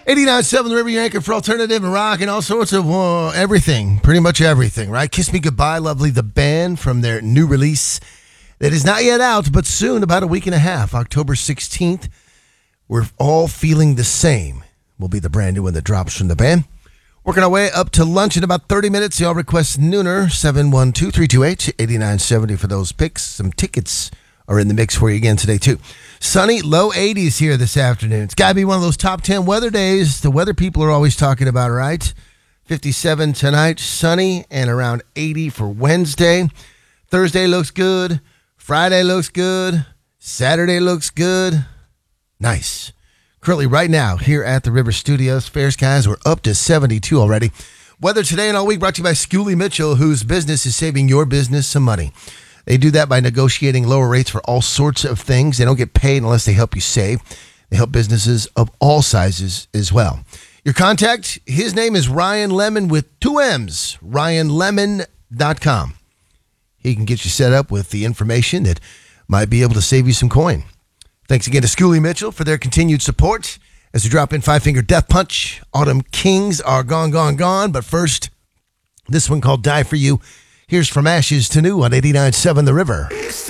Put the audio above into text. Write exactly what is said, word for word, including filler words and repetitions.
eighty-nine point seven The River, your anchor for alternative and rock and all sorts of uh, everything. Pretty much everything, right? Kiss Me Goodbye, Lovely, the band from their new release that is not yet out, but soon, about a week and a half, October sixteenth. We're All Feeling the Same will be the brand new one that drops from the band. Working our way up to lunch in about thirty minutes. Y'all request Nooner, seven one two, three two eight, eight nine seven zero for those picks. Some tickets are in the mix for you again today, too. Sunny, low eighties here this afternoon. It's got to be one of those top ten weather days the weather people are always talking about, right? fifty-seven tonight, sunny, and around eighty for Wednesday. Thursday looks good. Friday looks good. Saturday looks good. Nice. Currently, right now, here at the River Studios, fair skies, we're up to seventy-two already. Weather today and all week brought to you by Schooley Mitchell, whose business is saving your business some money. They do that by negotiating lower rates for all sorts of things. They don't get paid unless they help you save. They help businesses of all sizes as well. Your contact, his name is Ryan Lemon with two M's, ryan lemon dot com. He can get you set up with the information that might be able to save you some coin. Thanks again to Schooley Mitchell for their continued support. As we drop in Five Finger Death Punch, Autumn Kings are gone, gone, gone. But first, this one called Die For You. Here's From Ashes to New on eighty-nine point seven The River.